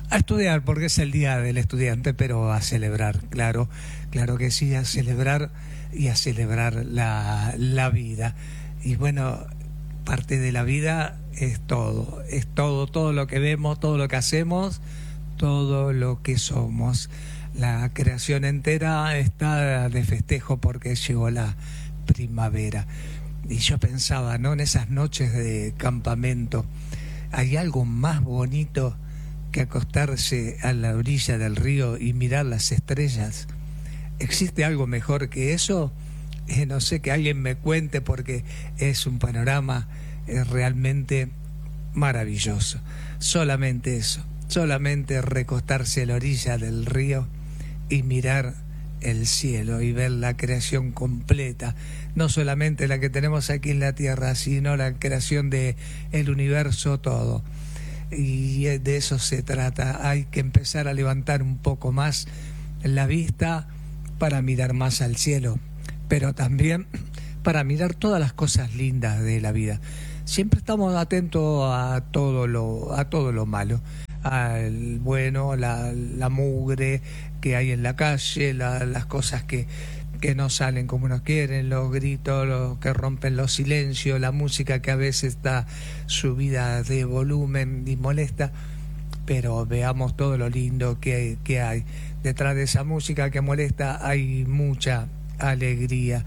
A estudiar, porque es el día del estudiante, pero a celebrar, claro, claro que sí, a celebrar y a celebrar la vida. Y bueno, parte de la vida es todo, todo lo que vemos, todo lo que hacemos, todo lo que somos. La creación entera está de festejo porque llegó la primavera. Y yo pensaba, ¿no? En esas noches de campamento, ¿hay algo más bonito que acostarse a la orilla del río y mirar las estrellas? ¿Existe algo mejor que eso? No sé, que alguien me cuente, porque es un panorama realmente maravilloso. Solamente eso, solamente recostarse a la orilla del río y mirar el cielo y ver la creación completa, no solamente la que tenemos aquí en la Tierra, sino la creación de el universo todo. Y de eso se trata. Hay que empezar a levantar un poco más la vista para mirar más al cielo, pero también para mirar todas las cosas lindas de la vida. Siempre estamos atentos a todo lo malo, al bueno, la mugre que hay en la calle, las cosas que no salen como uno quiere, los gritos, los que rompen los silencios, la música que a veces está subida de volumen y molesta. Pero veamos todo lo lindo que hay. Detrás de esa música que molesta hay mucha alegría,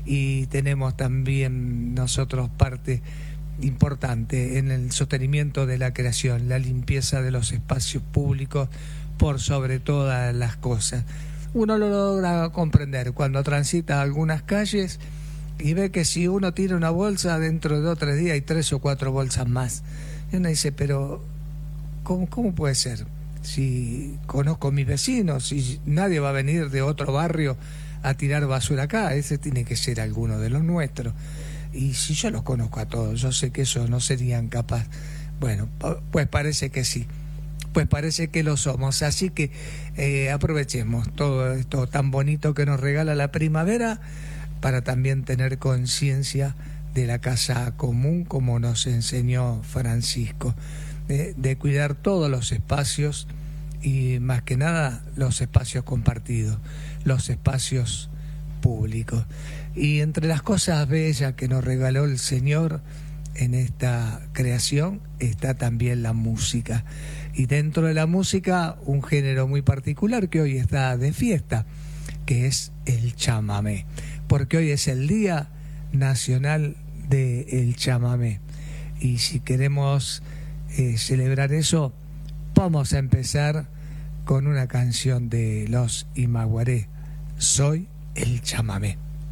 y tenemos también nosotros parte importante en el sostenimiento de la creación, la limpieza de los espacios públicos por sobre todas las cosas. Uno lo logra comprender cuando transita algunas calles y ve que si uno tira una bolsa, dentro de 2 o 3 días hay 3 o 4 bolsas más. Y uno dice, pero ¿cómo puede ser? Si conozco a mis vecinos, si nadie va a venir de otro barrio a tirar basura acá, ese tiene que ser alguno de los nuestros. Y si yo los conozco a todos, yo sé que eso no serían capaz. Bueno, pues parece que sí, pues parece que lo somos. Así que aprovechemos todo esto tan bonito que nos regala la primavera para también tener conciencia de la casa común, como nos enseñó Francisco, de cuidar todos los espacios, y más que nada los espacios compartidos, los espacios públicos. Y entre las cosas bellas que nos regaló el Señor en esta creación está también la música. Y dentro de la música, un género muy particular que hoy está de fiesta, que es el chamamé, porque hoy es el Día Nacional del Chamamé. Y si queremos celebrar eso, vamos a empezar con una canción de los Imaguaré, Soy el Chamamé.